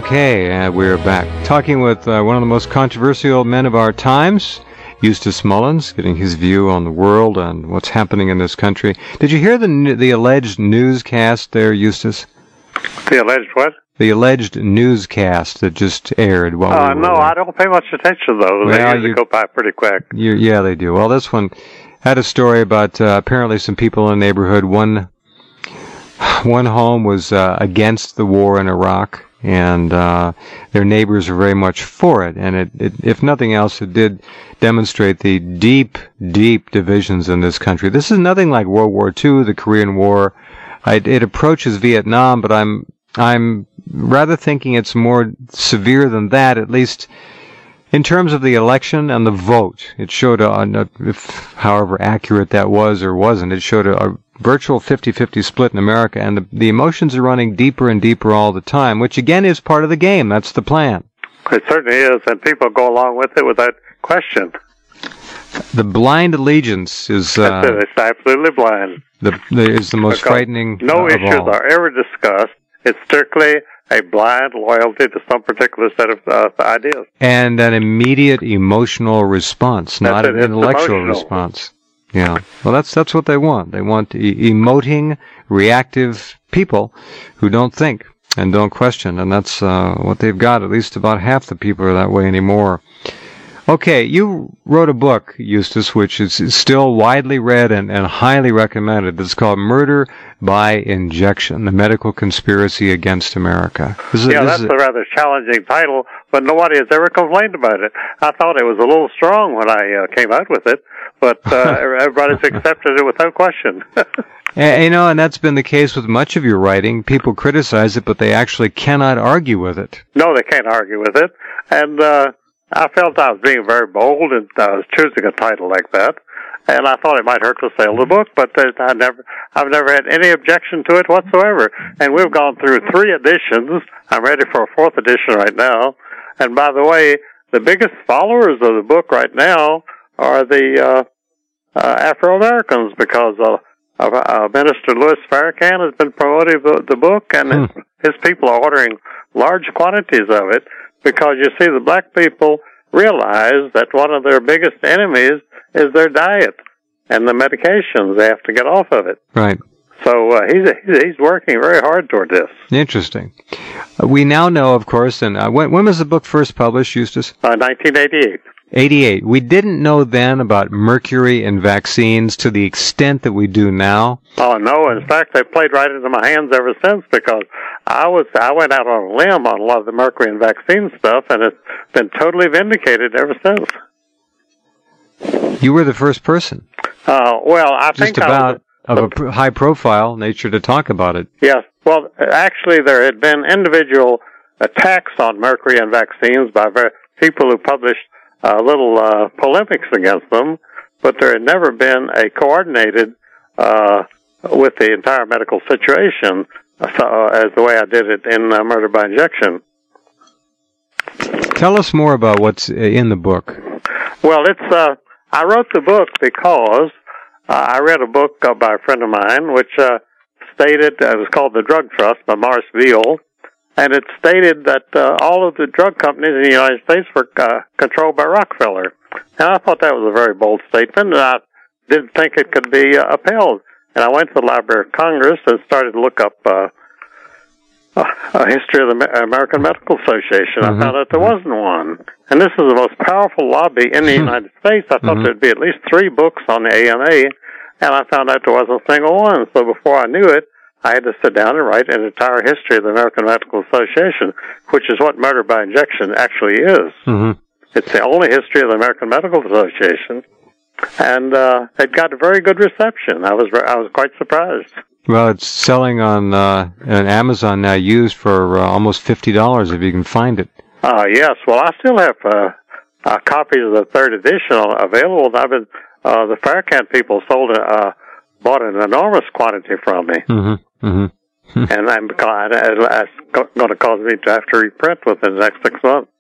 Okay, we're back. Talking with one of the most controversial men of our times, Eustace Mullins, getting his view on the world and what's happening in this country. Did you hear the alleged newscast there, Eustace? The alleged what? The alleged newscast that just aired. No, I don't pay much attention to those. They usually go by pretty quick. Yeah, they do. Well, this one had a story about apparently some people in the neighborhood. One home was against the war in Iraq, and their neighbors are very much for it. And it, if nothing else, it did demonstrate the deep, deep divisions in this country. This is nothing like World War II, the Korean War. It approaches Vietnam, but I'm rather thinking it's more severe than that, at least in terms of the election and the vote. It showed, however accurate that was or wasn't, it showed a virtual 50-50 split in America, and the emotions are running deeper and deeper all the time, which again is part of the game. That's the plan. It certainly is, and people go along with it without question. The blind allegiance is... That's it. It's absolutely blind. Is the most frightening no of issues all. are ever discussed. It's strictly a blind loyalty to some particular set of ideas. And an immediate emotional response, not an intellectual response. Yeah. Well, that's what they want. They want emoting, reactive people who don't think and don't question. And that's what they've got. At least about half the people are that way anymore. Okay, you wrote a book, Eustace, which is still widely read and highly recommended. It's called Murder by Injection, the Medical Conspiracy Against America. That's a rather challenging title, but nobody has ever complained about it. I thought it was a little strong when I came out with it, but everybody's accepted it without question. And that's been the case with much of your writing. People criticize it, but they actually cannot argue with it. No, they can't argue with it. And I felt I was being very bold, and I was choosing a title like that. And I thought it might hurt the sale of the book, but I've never had any objection to it whatsoever. And we've gone through 3 editions. I'm ready for a 4th edition right now. And by the way, the biggest followers of the book right now are the Afro-Americans, because Minister Louis Farrakhan has been promoting the book, and his people are ordering large quantities of it, because you see, the black people realize that one of their biggest enemies is their diet and the medications. They have to get off of it. Right. So he's working very hard toward this. Interesting. We now know, of course, and when was the book first published, Eustace? 1988. 88. We didn't know then about mercury and vaccines to the extent that we do now. Oh, no. In fact, they played right into my hands ever since, because I went out on a limb on a lot of the mercury and vaccine stuff, and it's been totally vindicated ever since. You were the first person. Well, I think of a high-profile nature to talk about it. Yes. Well, actually, there had been individual attacks on mercury and vaccines by people who published little polemics against them, but there had never been a coordinated with the entire medical situation as the way I did it in Murder by Injection. Tell us more about what's in the book. Well, I wrote the book because I read a book by a friend of mine which stated, it was called The Drug Trust by Morris Veal, and it stated that all of the drug companies in the United States were controlled by Rockefeller. And I thought that was a very bold statement, and I didn't think it could be upheld. And I went to the Library of Congress and started to look up a history of the American Medical Association. I found out there wasn't one. And this is the most powerful lobby in the United States. I thought there'd be at least 3 books on the AMA, and I found out there wasn't a single one. So before I knew it, I had to sit down and write an entire history of the American Medical Association, which is what Murder by Injection actually is. It's the only history of the American Medical Association, and it got a very good reception. I was quite surprised. Well, it's selling on Amazon now, used for almost $50 if you can find it. Yes. Well, I still have copies of the 3rd edition available. I've been the Farrakhan people bought an enormous quantity from me. And it's going to cause me to have to reprint within the next 6 months.